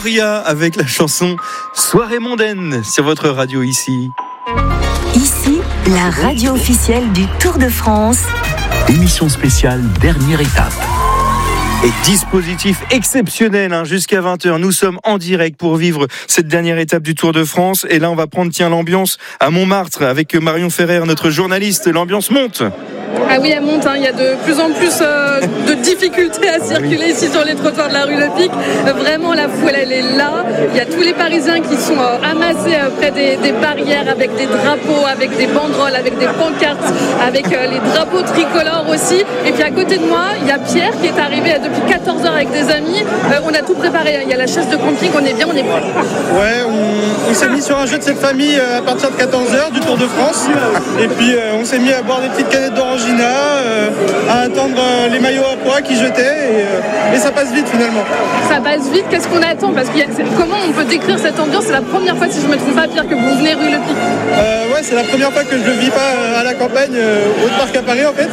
Gloria avec la chanson Soirée mondaine sur votre radio ici. Ici, la radio officielle du Tour de France. Émission spéciale, dernière étape. Et dispositif exceptionnel jusqu'à 20h. Nous sommes en direct pour vivre cette dernière étape du Tour de France. Et là, on va prendre l'ambiance à Montmartre avec Marion Ferrer, notre journaliste. L'ambiance monte. Ah oui, elle monte. Il y a de plus en plus de difficultés à circuler ici sur les trottoirs de la rue Le Pic. Vraiment, la foule, elle est là. Il y a tous les Parisiens qui sont amassés près des barrières avec des drapeaux, avec des banderoles, avec des pancartes, avec les drapeaux tricolores aussi. Et puis à côté de moi, il y a Pierre qui est arrivé depuis 14h avec des amis. On a tout préparé. Il y a la chaise de camping, on est bien, on est prêt. Ouais, on s'est mis sur un jeu de cette famille à partir de 14h du Tour de France. Et puis on s'est mis à boire des petites canettes d'orangina, à attendre les maillots à pois qui jetaient et ça passe vite finalement. Ça passe vite, qu'est-ce qu'on attend? Parce que comment on peut décrire cette ambiance? C'est la première fois, si je ne me trompe pas, Pierre, que vous venez rue Le Pic. Ouais, c'est la première fois que je ne le vis pas à la campagne, au parc à Paris en fait.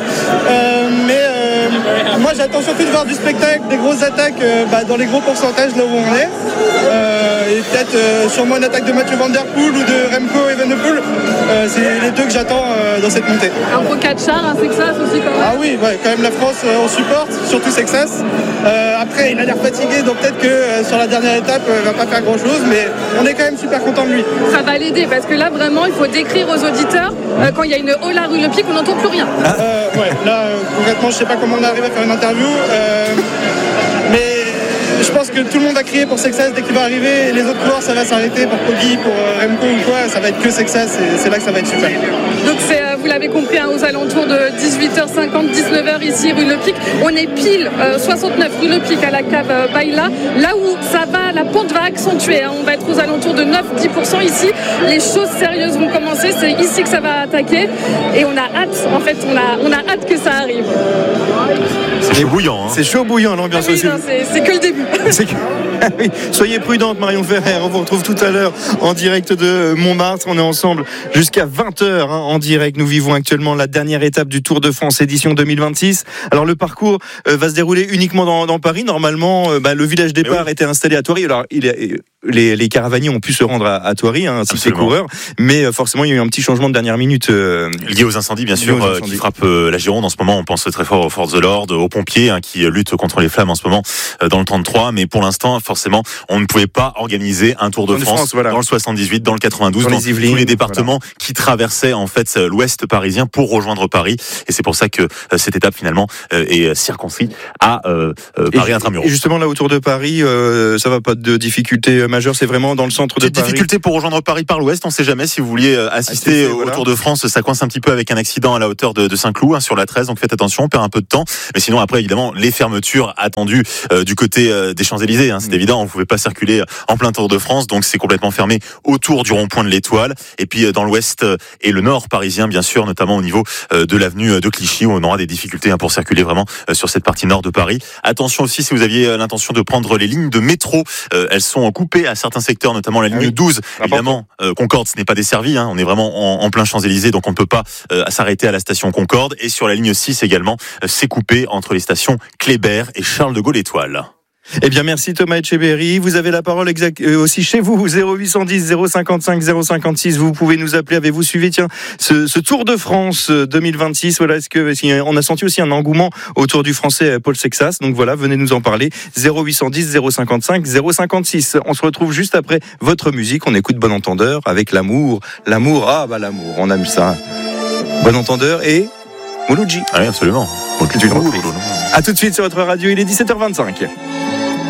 Moi j'attends surtout de voir du spectacle, des grosses attaques dans les gros pourcentages là où on est. Et peut-être sûrement une attaque de Mathieu Van Der Poel ou de Remco Evenepoel. C'est les deux que j'attends dans cette montée. Un beau Catchard, un Sexas aussi quand même. Ah oui, ouais, quand même la France on supporte, surtout Sexas. Après il a l'air fatigué, donc peut-être que sur la dernière étape il va pas faire grand chose, mais on est quand même super content de lui. Ça va l'aider parce que là vraiment il faut décrire aux auditeurs quand il y a une haut la rue Le Pic, on n'entend plus rien. Ouais, là concrètement je sais pas comment on arrive à faire une interview, mais je pense que tout le monde va crier pour Sexas dès qu'il va arriver, et les autres coureurs ça va s'arrêter pour Poggi, pour Remco ou quoi, ça va être que Sexas et c'est là que ça va être super. Donc c'est, vous l'avez compris, aux alentours de 18h50, 19h ici rue Le Pic. On est pile 69 rue Le Pic à la cave Baïla, là où ça va, la pente va accentuer. On va être aux alentours de 9-10% ici. Les choses sérieuses vont commencer, c'est ici que ça va attaquer et on a hâte, en fait, on a hâte que ça arrive. C'est chaud bouillant. C'est chaud bouillant l'ambiance aussi. Non, c'est que le début. Oui. Soyez prudente Marion Ferrer, on vous retrouve tout à l'heure en direct de Montmartre. On est ensemble jusqu'à 20h en direct. Nous vivons actuellement la dernière étape du Tour de France édition 2026. Alors le parcours va se dérouler uniquement dans Paris. Normalement, le village départ était installé à Thoiry. Alors les caravaniers ont pu se rendre à Thoiry, ainsi que les coureurs, mais forcément il y a eu un petit changement de dernière minute lié aux incendies bien sûr qui frappent la Gironde en ce moment. On pense très fort aux forces de l'ordre, aux pompiers qui luttent contre les flammes en ce moment dans le 33, mais pour l'instant forcément on ne pouvait pas organiser un Tour de France dans le 78, dans le 92, dans tous les départements qui traversaient en fait l'ouest parisien pour rejoindre Paris, et c'est pour ça que cette étape finalement est circonscrite à Paris intramuros. Et justement là autour de Paris, ça va pas de difficultés majeures, c'est vraiment dans le centre de Paris. Difficulté pour rejoindre Paris par l'ouest, on ne sait jamais si vous vouliez assister au Tour de France, ça coince un petit peu avec un accident à la hauteur de Saint-Cloud sur la 13, donc faites attention, on perd un peu de temps, mais sinon après évidemment les fermetures attendues du côté des Champs-Élysées, c'est évident, on ne pouvait pas circuler en plein Tour de France, donc c'est complètement fermé autour du rond-point de l'Étoile, et puis dans l'ouest et le nord parisien bien sûr, notamment au niveau de l'avenue de Clichy, où on aura des difficultés pour circuler vraiment sur cette partie nord de Paris. Attention aussi si vous aviez l'intention de prendre les lignes de métro, elles sont coupées à certains secteurs, notamment la ligne 12. Évidemment, Concorde, ce n'est pas desservi, on est vraiment en plein Champs-Élysées, donc on ne peut pas s'arrêter à la station Concorde. Et sur la ligne 6 également, c'est coupé entre les stations Kléber et Charles de Gaulle-Étoile. Eh bien, merci Thomas Etcheberry. Vous avez la parole aussi chez vous, 0810 055 056. Vous pouvez nous appeler. Avez-vous suivi, ce Tour de France 2026? Voilà, on a senti aussi un engouement autour du Français Paul Sexas. Donc voilà, venez nous en parler. 0810 055 056. On se retrouve juste après votre musique. On écoute Bon Entendeur avec l'amour. L'amour, on aime ça. Bon Entendeur et Mouloudji. Oui, absolument. A tout de suite sur votre radio, il est 17h25.